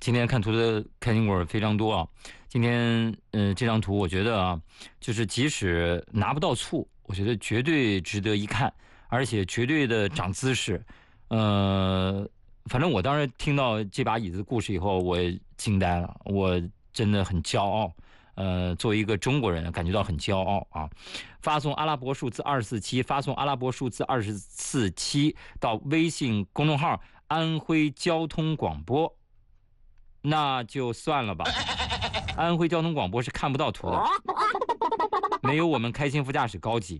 今天看图的开心果非常多啊。今天这张图我觉得啊，就是即使拿不到醋，我觉得绝对值得一看，而且绝对的长姿势。反正我当时听到这把椅子的故事以后，我惊呆了，我真的很骄傲。作为一个中国人，感觉到很骄傲啊！发送阿拉伯数字247，发送阿拉伯数字247到微信公众号“安徽交通广播”，那就算了吧。安徽交通广播是看不到图的，没有我们开心副驾驶高级。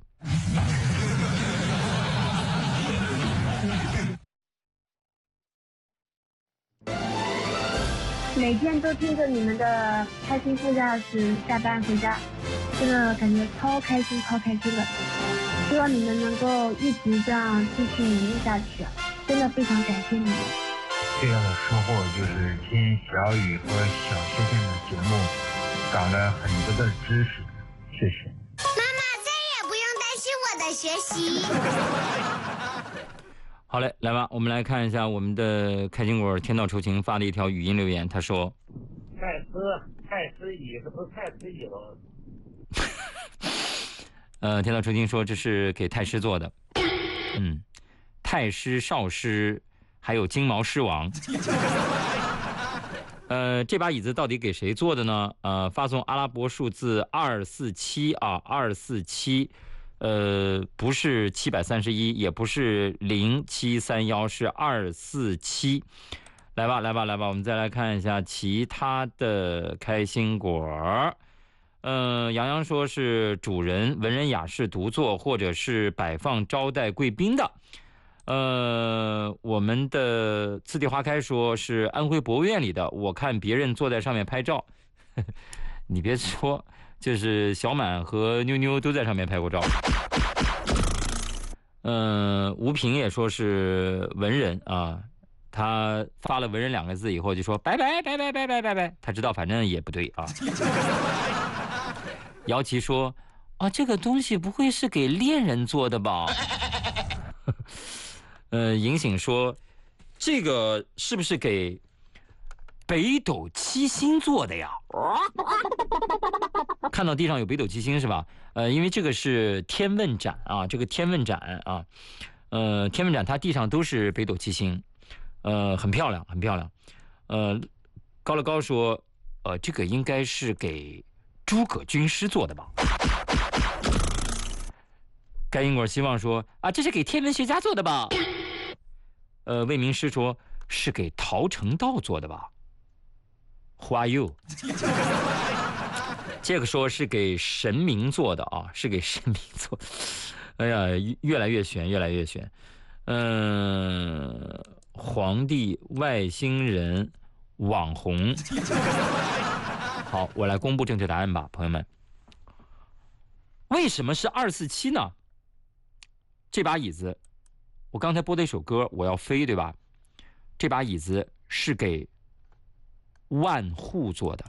每天都听着你们的开心副驾驶下班回家，真的感觉超开心的。希望你们能够一直这样继续努力下去，真的非常感谢你们。 最大的收获就是听小雨和小谢谢的节目，长了很多的知识，谢谢。 妈妈再也不用担心我的学习。 好嘞，来吧，我们来看一下我们的开心果天道酬勤发的一条语音留言，他说：“ 太师椅是不是太师椅了？” 天道酬勤说这是给太师做的，太师、少师，还有金毛狮王。这把椅子到底给谁做的呢？发送阿拉伯数字247啊，247。不是731，也不是0731，是247。来吧，我们再来看一下其他的开心果。洋洋说是主人文人雅士独坐，或者是摆放招待贵宾的。我们的次第花开说是安徽博物院里的，我看别人坐在上面拍照。你别说，就是小满和妞妞都在上面拍过照。吴平也说是文人啊，他发了文人2个字以后就说拜拜，他知道反正也不对啊。姚琦说啊，这个东西不会是给恋人做的吧？银醒说这个是不是给北斗七星做的呀？看到地上有北斗七星是吧？因为这个是天问展啊，这个天问展啊，天问展它地上都是北斗七星，很漂亮。高乐高说，这个应该是给诸葛军师做的吧？该因果希望说啊，这是给天文学家做的吧？魏明师说是给陶成道做的吧？Who are you？ 这个说是给神明做的啊，是给神明做。哎呀，越来越悬。皇帝、外星人、网红。好，我来公布正确答案吧，朋友们。为什么是247呢？这把椅子，我刚才播的一首歌《我要飞》，对吧？这把椅子是给万户做的。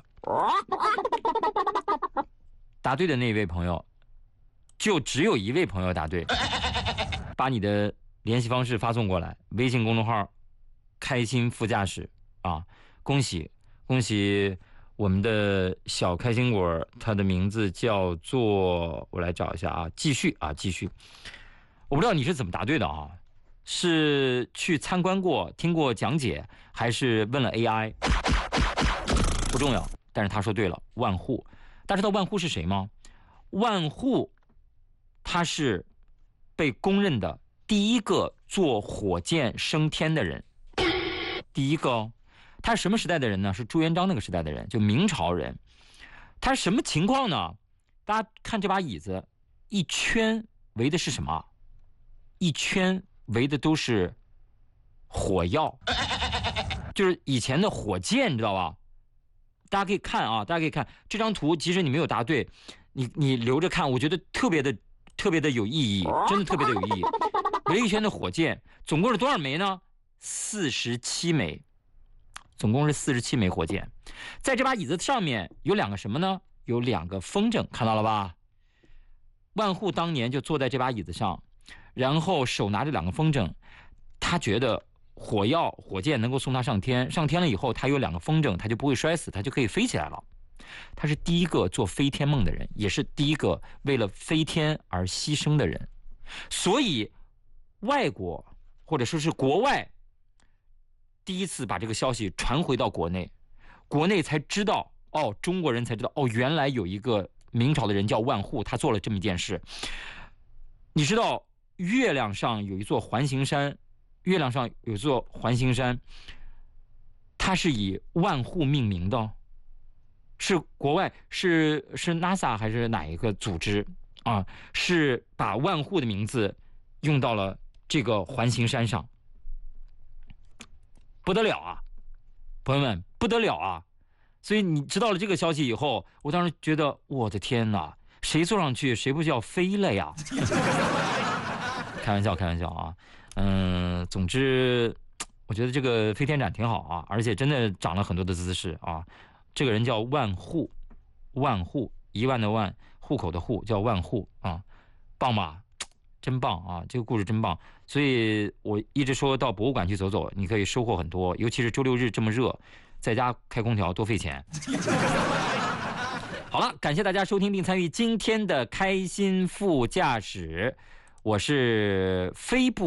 答对的那位朋友，就只有1位朋友答对，把你的联系方式发送过来，微信公众号开心副驾驶啊，恭喜我们的小开心果，它的名字叫做，我来找一下啊，继续，我不知道你是怎么答对的啊，是去参观过听过讲解，还是问了 AI？ 不重要，但是他说对了，万户。大家知道万户是谁吗？万户他是被公认的第一个坐火箭升天的人，第一个哦。他是什么时代的人呢？是朱元璋那个时代的人，就明朝人。他是什么情况呢？大家看这把椅子，一圈围的是什么？一圈围的都是火药，就是以前的火箭，你知道吧？大家可以看啊，这张图，即使你没有答对，你留着看，我觉得特别的有意义，真的特别的有意义。围一圈的火箭，总共是多少枚呢？47枚，总共是47枚火箭。在这把椅子上面有2个什么呢？有2个风筝，看到了吧？万户当年就坐在这把椅子上，然后手拿着2个风筝，他觉得火箭能够送他上天，上天了以后他有2个风筝，他就不会摔死，他就可以飞起来了。他是第一个做飞天梦的人，也是第一个为了飞天而牺牲的人。所以外国或者说是国外第一次把这个消息传回到国内，国内才知道，中国人才知道，原来有一个明朝的人叫万户，他做了这么一件事。你知道月亮上有一座环形山，它是以万户命名的，是国外是 NASA 还是哪一个组织啊？是把万户的名字用到了这个环形山上，不得了啊，朋友们，不得了啊！所以你知道了这个消息以后，我当时觉得我的天哪，谁坐上去谁不就要飞了呀？开玩笑啊，总之我觉得这个飞天展挺好啊，而且真的长了很多的姿势啊。这个人叫万户，1万的万，户口的户，叫万户啊，棒吧？真棒啊！这个故事真棒，所以我一直说到博物馆去走走，你可以收获很多，尤其是周6日这么热，在家开空调多费钱。好了，感谢大家收听并参与今天的开心副驾驶，我是飞步。